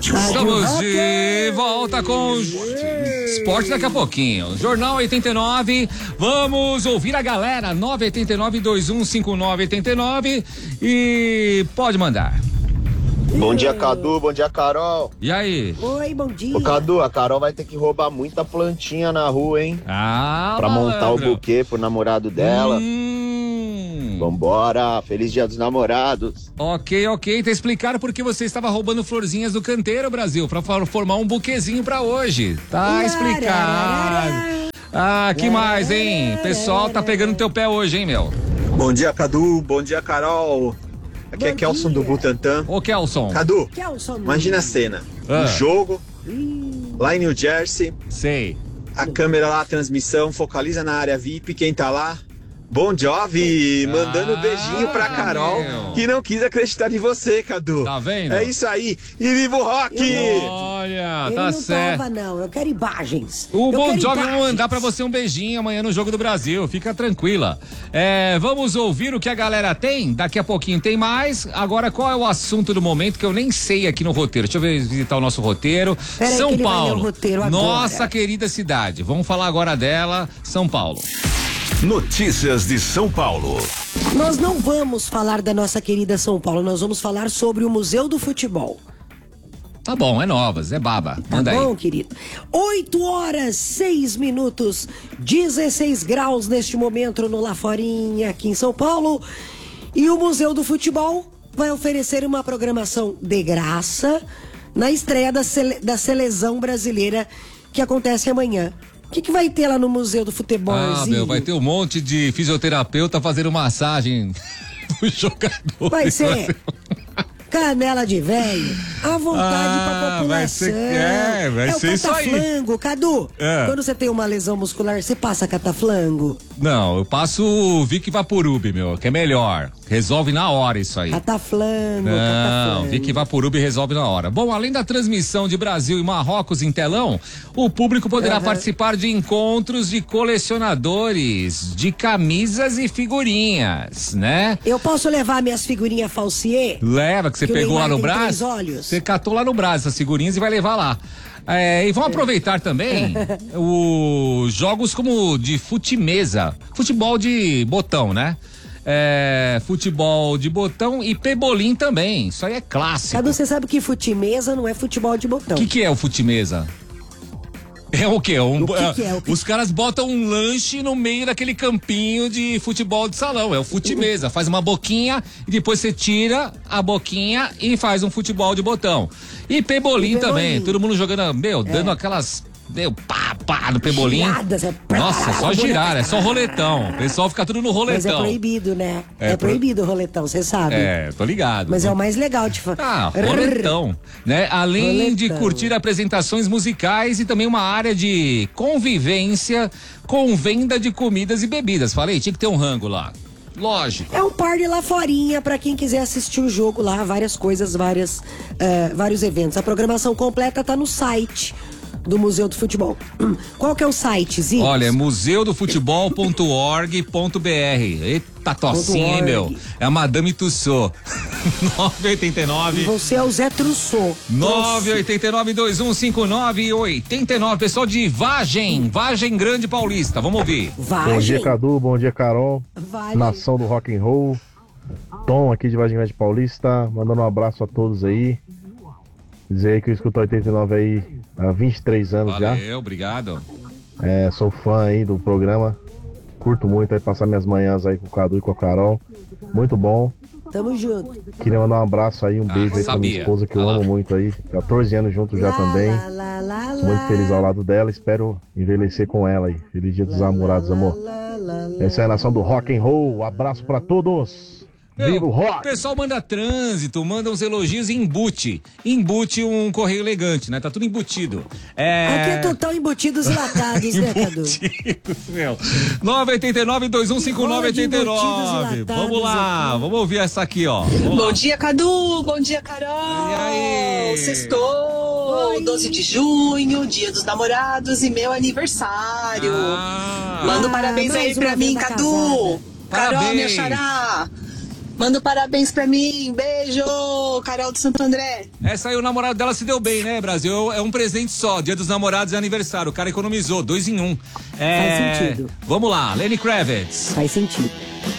Estamos de volta com esporte daqui a pouquinho. Jornal 89. Vamos ouvir a galera. 989-215989. E pode mandar. Bom dia, Cadu. Bom dia, Carol. E aí? Oi, bom dia. Ô, Cadu, a Carol vai ter que roubar muita plantinha na rua, hein? Pra malandro. montar o buquê pro namorado dela. Vambora, feliz dia dos namorados. Ok, tá explicado porque você estava roubando florzinhas do canteiro, Brasil, pra formar um buquezinho pra hoje. Tá explicado. Que mais, hein? Pessoal tá pegando teu pé hoje, hein, meu? Bom dia, Cadu. Bom dia, Carol. Aqui é Kelson do Butantã. Ô, Kelson. Cadu, imagina a cena. Um jogo, lá em New Jersey. Sei. A câmera lá, a transmissão, focaliza na área VIP, quem tá lá? Bon Jovi, mandando beijinho pra Carol, que não quis acreditar em você, Cadu. Tá vendo? É isso aí. E viva o rock! Olha, Ele tá não certo. tava, não. Eu quero imagens. O Bon Jovi vai mandar pra você um beijinho amanhã no Jogo do Brasil. Fica tranquila. Vamos ouvir o que a galera tem? Daqui a pouquinho tem mais. Agora, qual é o assunto do momento que eu nem sei aqui no roteiro? Deixa eu visitar o nosso roteiro. Pera São aí que ele vai ler o Paulo. roteiro agora. Nossa querida cidade. Vamos falar agora dela, São Paulo. Notícias de São Paulo. Nós não vamos falar da nossa querida São Paulo, nós vamos falar sobre o Museu do Futebol. Tá bom, é novas, é baba. Manda aí. Tá bom, querido? 8h06, 16 graus neste momento no Laforinha, aqui em São Paulo. E o Museu do Futebol vai oferecer uma programação de graça na estreia da seleção brasileira que acontece amanhã. O que vai ter lá no Museu do Futebol? Vai ter um monte de fisioterapeuta fazendo massagem pro jogador. Vai ser canela de velho, à vontade pra população. Vai ser isso aí. Cataflango, Cadu. Quando você tem uma lesão muscular, você passa cataflango? Não, eu passo o Vic Vaporub, meu, que é melhor. Resolve na hora isso aí. Cataflango, Não, Vic Vaporub resolve na hora. Bom, além da transmissão de Brasil e Marrocos em telão, o público poderá participar de encontros de colecionadores de camisas e figurinhas, né? Eu posso levar minhas figurinhas falsier? Leva, que você pegou lá no Brás. Olhos. Você catou lá no Brás essas figurinhas e vai levar lá. E vamos aproveitar também os jogos como de fute-mesa, futebol de botão, né? Futebol de botão e pebolim também, isso aí é clássico. Cadu, você sabe que fute-mesa não é futebol de botão. O que é o fute-mesa? É o quê? Que é? Os caras botam um lanche no meio daquele campinho de futebol de salão. É o fute-mesa. Faz uma boquinha e depois você tira a boquinha e faz um futebol de botão. E pebolim também. Todo mundo jogando, dando aquelas... pá, no pebolim. Giradas, Nossa, só girar, é só roletão. O pessoal fica tudo no roletão. Mas é proibido, né? É proibido o roletão, você sabe. Tô ligado. Mas é o mais legal de fazer. Roletão, né? Além de Roletão. curtir apresentações musicais e também uma área de convivência com venda de comidas e bebidas. Falei, tinha que ter um rango lá. Lógico. É um party lá forinha pra quem quiser assistir o jogo lá, várias coisas, vários eventos. A programação completa tá no site do Museu do Futebol. Qual que é o site, Zico? Olha, é museudofutebol.org.br. Eita tocinha, hein, meu? É a Madame Tussauds. 989. Você é o Zé Trussou. 989-2159-89. Pessoal de Vargem Grande Paulista. Vamos ouvir. Vargem. Bom dia, Cadu. Bom dia, Carol. Vargem. Nação do Rock and Roll. Tom aqui de Vargem Grande Paulista. Mandando um abraço a todos aí. Dizer aí que eu escuto 89 aí há 23 anos. Valeu, obrigado. Sou fã aí do programa. Curto muito aí passar minhas manhãs aí com o Cadu e com a Carol. Muito bom. Tamo junto. Queria mandar um abraço aí, um beijo aí pra minha esposa que eu amo muito aí. 14 anos juntos já também. Muito feliz ao lado dela. Espero envelhecer com ela aí. Feliz dia dos namorados, amor. Essa é a nação do Rock and Roll. Abraço pra todos. Viva o rock! O pessoal manda trânsito, manda uns elogios e embute. Embute um correio elegante, né? Tá tudo embutido. Aqui é total embutidos e latados, né, Cadu? Meu. 989-2159-89. Vamos lá, vamos ouvir essa aqui, ó. Bom dia, Cadu. Bom dia, Carol. E aí? Sextou, 12 de junho, dia dos namorados e meu aniversário. Manda um parabéns aí pra mim, Cadu. Carol, minha xará. Manda um parabéns pra mim. Beijo, Carol do Santo André. Essa aí, o namorado dela se deu bem, né, Brasil? É um presente só. Dia dos Namorados e aniversário. O cara economizou, 2 em 1. Faz sentido. Vamos lá, Lenny Kravitz. Faz sentido.